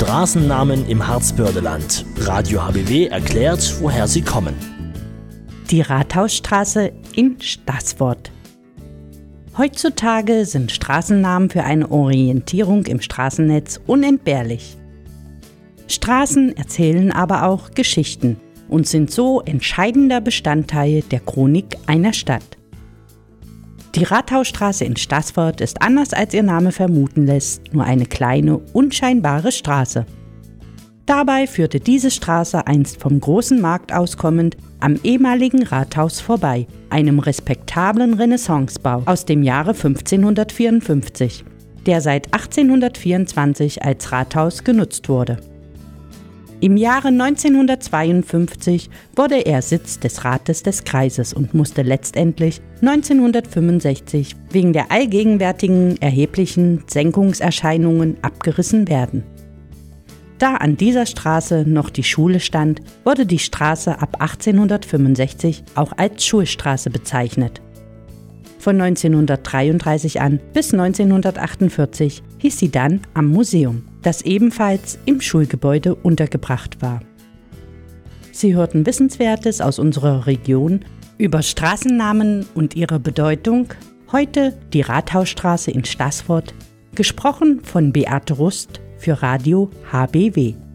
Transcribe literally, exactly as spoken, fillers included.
Straßennamen im Harzbördeland. Radio H B W erklärt, woher sie kommen. Die Rathausstraße in Staßfurt. Heutzutage sind Straßennamen für eine Orientierung im Straßennetz unentbehrlich. Straßen erzählen aber auch Geschichten und sind so entscheidender Bestandteil der Chronik einer Stadt. Die Rathausstraße in Staßfurt ist anders als ihr Name vermuten lässt, nur eine kleine, unscheinbare Straße. Dabei führte diese Straße einst vom großen Markt aus kommend am ehemaligen Rathaus vorbei, einem respektablen Renaissancebau aus dem Jahre fünfzehnhundertvierundfünfzig, der seit achtzehnhundertvierundzwanzig als Rathaus genutzt wurde. Im Jahre neunzehnhundertzweiundfünfzig wurde er Sitz des Rates des Kreises und musste letztendlich neunzehnhundertfünfundsechzig wegen der allgegenwärtigen erheblichen Senkungserscheinungen abgerissen werden. Da an dieser Straße noch die Schule stand, wurde die Straße ab achtzehnhundertfünfundsechzig auch als Schulstraße bezeichnet. Von neunzehnhundertdreiunddreißig an bis neunzehnhundertachtundvierzig hieß sie dann Am Museum, das ebenfalls im Schulgebäude untergebracht war. Sie hörten Wissenswertes aus unserer Region über Straßennamen und ihre Bedeutung. Heute die Rathausstraße in Staßfurt, gesprochen von Beate Rust für Radio H B W.